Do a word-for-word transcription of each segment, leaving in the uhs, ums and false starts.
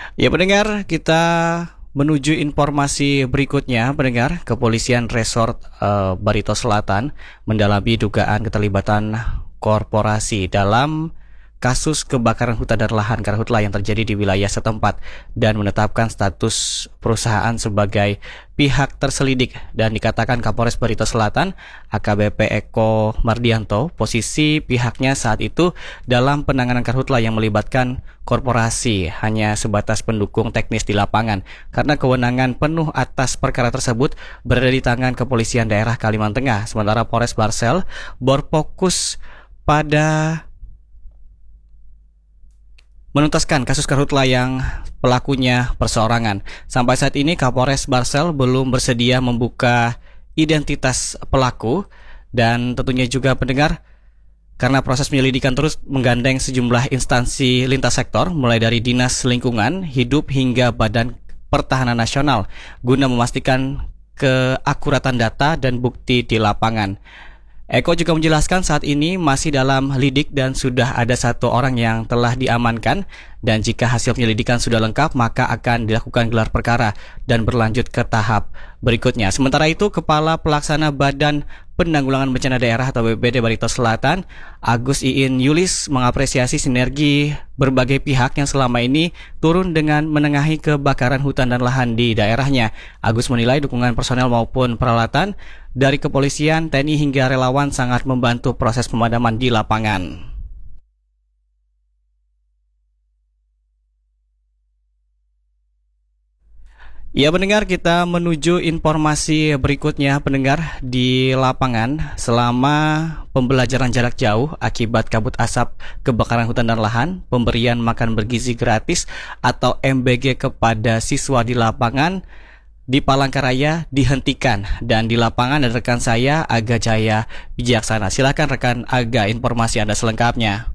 Ya pendengar, kita menuju informasi berikutnya. Pendengar, Kepolisian Resort eh, Barito Selatan mendalami dugaan keterlibatan korporasi dalam kasus kebakaran hutan dan lahan karhutla yang terjadi di wilayah setempat dan menetapkan status perusahaan sebagai pihak terselidik. Dan dikatakan Kapolres Barito Selatan A K B P Eko Mardianto, posisi pihaknya saat itu dalam penanganan karhutla yang melibatkan korporasi hanya sebatas pendukung teknis di lapangan, karena kewenangan penuh atas perkara tersebut berada di tangan Kepolisian Daerah Kalimantan Tengah. Sementara Polres Barsel berfokus pada menuntaskan kasus karhutla yang pelakunya perseorangan. Sampai saat ini Kapolres Barsel belum bersedia membuka identitas pelaku, dan tentunya juga pendengar, karena proses penyelidikan terus menggandeng sejumlah instansi lintas sektor mulai dari Dinas Lingkungan Hidup hingga Badan Pertahanan Nasional guna memastikan keakuratan data dan bukti di lapangan. Eko juga menjelaskan saat ini masih dalam lidik dan sudah ada satu orang yang telah diamankan, dan jika hasil penyelidikan sudah lengkap maka akan dilakukan gelar perkara dan berlanjut ke tahap berikutnya. Sementara itu, Kepala Pelaksana Badan Penanggulangan Bencana Daerah atau B P B D Barito Selatan, Agus Iin Yulis, mengapresiasi sinergi berbagai pihak yang selama ini turun dengan menengahi kebakaran hutan dan lahan di daerahnya. Agus menilai dukungan personel maupun peralatan dari kepolisian, T N I hingga relawan sangat membantu proses pemadaman di lapangan. Ya pendengar, kita menuju informasi berikutnya. Pendengar, di lapangan selama pembelajaran jarak jauh akibat kabut asap kebakaran hutan dan lahan, pemberian makan bergizi gratis atau M B G kepada siswa di lapangan di Palangkaraya dihentikan. Dan di lapangan ada rekan saya Aga Jaya Wijaksana. Silakan rekan Aga, informasi Anda selengkapnya.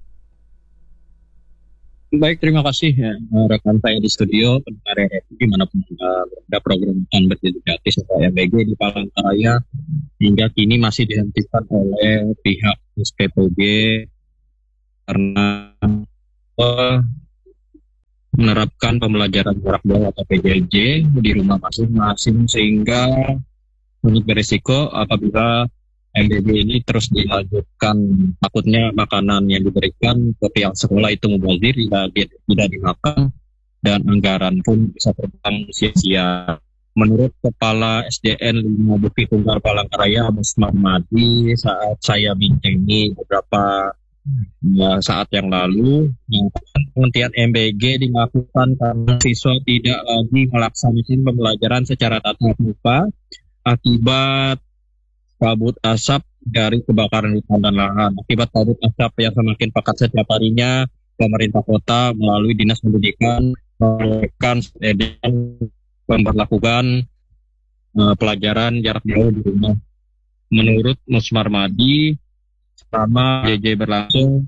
Baik, terima kasih ya, rekan saya di studio, pendengar R R I dimanapun uh, ada program makan bergizi gratis atau M B G di Palangkaraya hingga kini masih dihentikan oleh pihak S P P G karena uh, menerapkan pembelajaran jarak jauh atau P J J di rumah masing-masing, sehingga sangat berisiko apabila M B G ini terus dilanjutkan. Takutnya makanan yang diberikan ke pihak sekolah itu mubazir, tidak, tidak dimakan, dan anggaran pun bisa terbang sia-sia. Menurut Kepala S D N lima Bukit Tunggal Palangkaraya, Mas Marmadi, saat saya bincangi beberapa ya, saat yang lalu, penghentian M B G dilakukan karena siswa tidak lagi melaksanakan pembelajaran secara tatap muka akibat kabut asap dari kebakaran hutan dan lahan. Akibat kabut asap yang semakin pekat setiap harinya, pemerintah kota melalui Dinas Pendidikan melakukan dan memperlakukan uh, pelajaran jarak jauh di rumah. Menurut Mus Marmadi, selama J J berlangsung,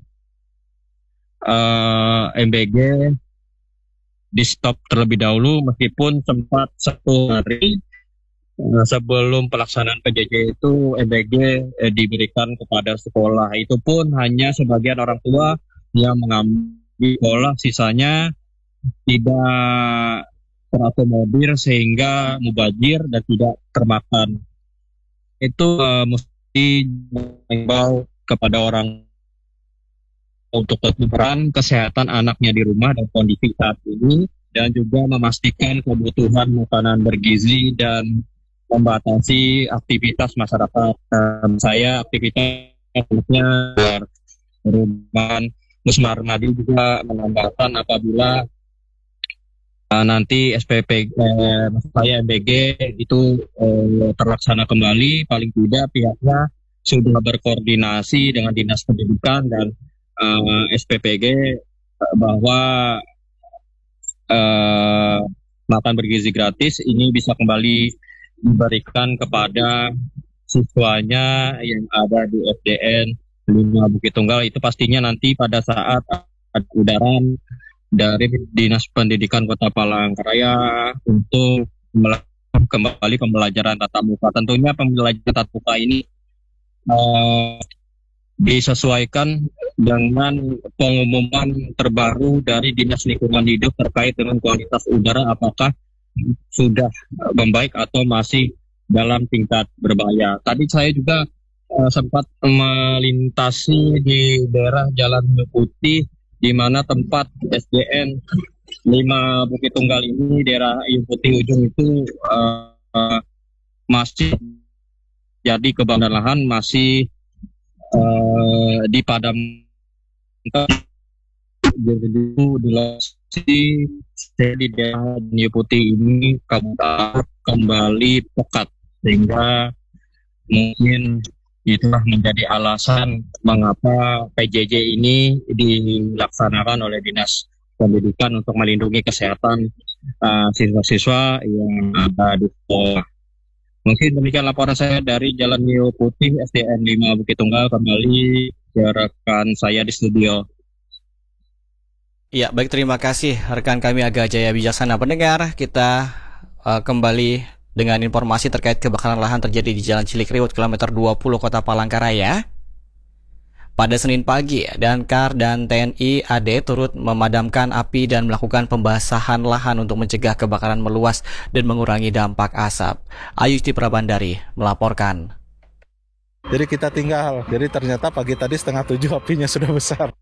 uh, M B G di stop terlebih dahulu, meskipun sempat satu hari sebelum pelaksanaan P J J itu M B G eh, diberikan kepada sekolah. Itu pun hanya sebagian orang tua yang mengambil sekolah, sisanya tidak terakomodir sehingga mubazir dan tidak termakan. Itu uh, mesti mengimbau kepada orang untuk tetap peran kesehatan anaknya di rumah dan kondisi saat ini, dan juga memastikan kebutuhan makanan bergizi dan membatasi aktivitas masyarakat. Um, saya aktivitasnya perubahan. Mus Marmadi juga menambahkan apabila uh, nanti S P P eh, saya M B G itu eh, terlaksana kembali, paling tidak pihaknya sudah berkoordinasi dengan Dinas Pendidikan dan uh, S P P G uh, bahwa uh, makan bergizi gratis ini bisa kembali diberikan kepada siswanya yang ada di S D N lima Bukit Tunggal. Itu pastinya nanti pada saat ada udaran dari Dinas Pendidikan Kota Palangkaraya untuk melakukan kembali pembelajaran tatap muka. Tentunya pembelajaran tatap muka ini uh, disesuaikan dengan pengumuman terbaru dari Dinas Lingkungan Hidup terkait dengan kualitas udara, apakah sudah membaik atau masih dalam tingkat berbahaya. Tadi saya juga uh, sempat melintasi di daerah Jalan Hiu Putih, di mana tempat S D N lima Bukit Tunggal ini, daerah Hiu Putih ujung itu uh, uh, masih jadi kebakaran lahan, masih uh, dipadamkan. Jadi di lokasi di daerah Hiu Putih ini kabut kembali pekat, sehingga mungkin itulah menjadi alasan mengapa P J J ini dilaksanakan oleh Dinas Pendidikan untuk melindungi kesehatan uh, siswa-siswa yang ada di sekolah. Mungkin demikian laporan saya dari Jalan Hiu Putih S D N lima Bukit Tunggal. Kembali ke rekan saya di studio. Ya, baik, terima kasih rekan kami Aga Jaya Bijaksana. Pendengar, kita uh, kembali dengan informasi terkait kebakaran lahan terjadi di Jalan Cilikriwut kilometer dua puluh Kota Palangkaraya. Pada Senin pagi, Damkar dan T N I A D turut memadamkan api dan melakukan pembasahan lahan untuk mencegah kebakaran meluas dan mengurangi dampak asap. Ayusti Prabandari melaporkan. Jadi kita tinggal, jadi ternyata pagi tadi setengah tujuh apinya sudah besar.